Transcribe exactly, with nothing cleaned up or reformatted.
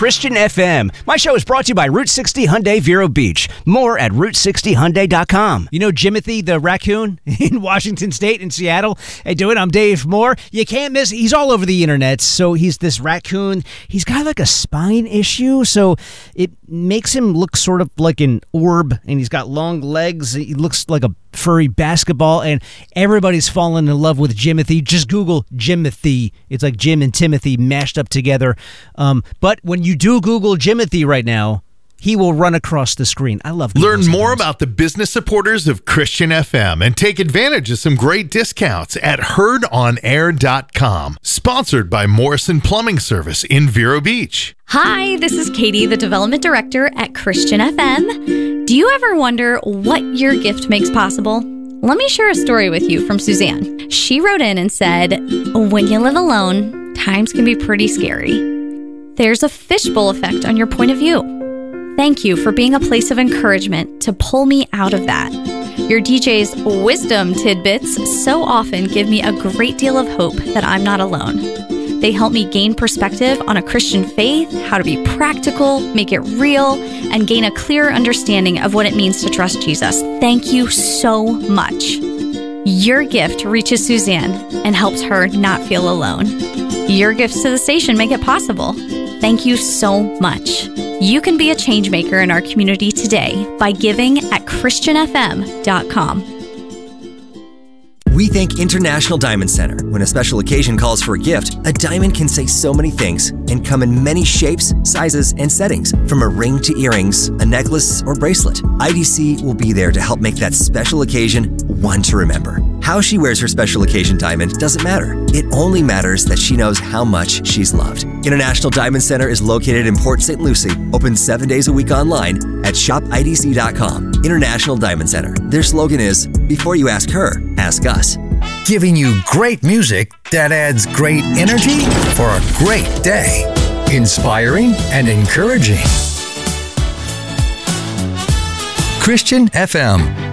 Christian F M. My show is brought to you by Route sixty Hyundai Vero Beach. More at route sixty hyundai dot com. You know Jimothy the raccoon in Washington State in Seattle? Hey, do it. I'm Dave Moore. You can't miss. He's all over the internet. So he's this raccoon. He's got like a spine issue, so it makes him look sort of like an orb, and he's got long legs. He looks like a furry basketball, and everybody's fallen in love with Jimothy. Just Google Jimothy. It's like Jim and Timothy mashed up together. Um, but when you do Google Jimothy right now, he will run across the screen. I love Google Learn sometimes. more about the business supporters of Christian F M and take advantage of some great discounts at heard on air dot com. Sponsored by Morrison Plumbing Service in Vero Beach. Hi, this is Katie, the Development Director at Christian F M. Do you ever wonder what your gift makes possible? Let me share a story with you from Suzanne. She wrote in and said, when you live alone, times can be pretty scary. There's a fishbowl effect on your point of view. Thank you for being a place of encouragement to pull me out of that. Your D J's wisdom tidbits so often give me a great deal of hope that I'm not alone. They help me gain perspective on a Christian faith, how to be practical, make it real, and gain a clearer understanding of what it means to trust Jesus. Thank you so much. Your gift reaches Suzanne and helps her not feel alone. Your gifts to the station make it possible. Thank you so much. You can be a change maker in our community today by giving at christian f m dot com. We thank International Diamond Center. When a special occasion calls for a gift, a diamond can say so many things and come in many shapes, sizes, and settings, from a ring to earrings, a necklace, or bracelet. I D C will be there to help make that special occasion one to remember. How she wears her special occasion diamond doesn't matter. It only matters that she knows how much she's loved. International Diamond Center is located in Port Saint Lucie, open seven days a week online at shop I D C dot com. International Diamond Center. Their slogan is, before you ask her, ask us. Giving you great music that adds great energy for a great day. Inspiring and encouraging. Christian F M.